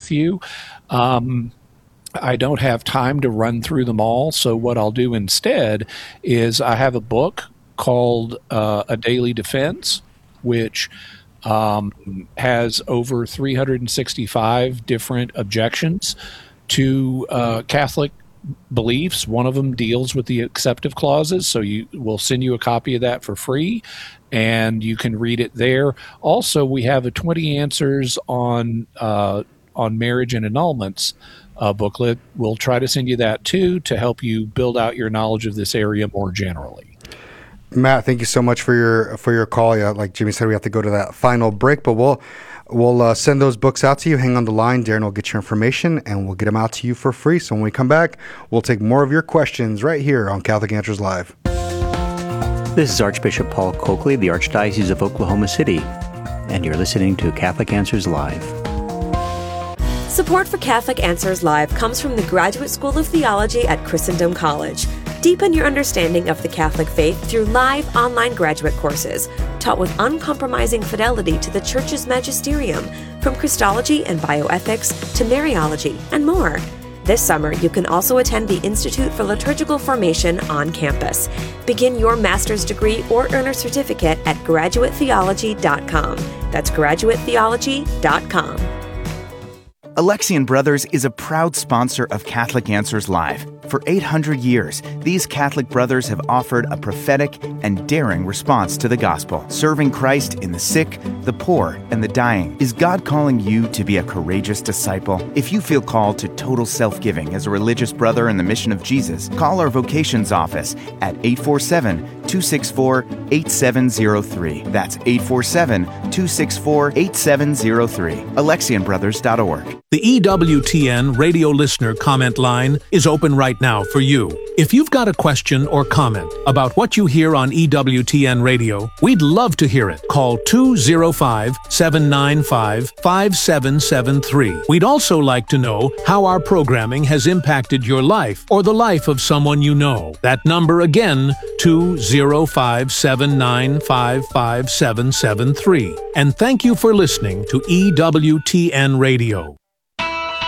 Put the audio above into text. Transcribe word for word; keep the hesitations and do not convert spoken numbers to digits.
with you. Um, I don't have time to run through them all, so what I'll do instead is I have a book called uh, A Daily Defense, which um, has over three hundred sixty-five different objections to uh, Catholic beliefs. One of them deals with the acceptive clauses, so you will send you a copy of that for free, and you can read it there. Also, we have a twenty answers on uh, on marriage and annulments uh, booklet. We'll try to send you that too to help you build out your knowledge of this area more generally. Matt, thank you so much for your for your call. Yeah, like Jimmy said, we have to go to that final break, but we'll we'll uh, send those books out to you. Hang on the line. Darren will get your information, and we'll get them out to you for free. So when we come back, we'll take more of your questions right here on Catholic Answers Live. This is Archbishop Paul Coakley, the Archdiocese of Oklahoma City, and you're listening to Catholic Answers Live. Support for Catholic Answers Live comes from the Graduate School of Theology at Christendom College. Deepen your understanding of the Catholic faith through live online graduate courses, taught with uncompromising fidelity to the Church's magisterium, from Christology and bioethics to Mariology and more. This summer, you can also attend the Institute for Liturgical Formation on campus. Begin your master's degree or earn a certificate at graduate theology dot com. That's graduate theology dot com. Alexian Brothers is a proud sponsor of Catholic Answers Live. For eight hundred years, these Catholic brothers have offered a prophetic and daring response to the gospel, serving Christ in the sick, the poor, and the dying. Is God calling you to be a courageous disciple? If you feel called to total self-giving as a religious brother in the mission of Jesus, call our vocations office at eight four seven, two six four, eight seven zero three. That's eight four seven, two six four, eight seven zero three. Alexian Brothers dot org. The E W T N radio listener comment line is open right now for you. If you've got a question or comment about what you hear on E W T N radio, we'd love to hear it. Call two oh five, seven nine five, five seven seven three. We'd also like to know how our programming has impacted your life or the life of someone you know. That number again, two oh five, seven nine five, five seven seven three. And thank you for listening to E W T N Radio.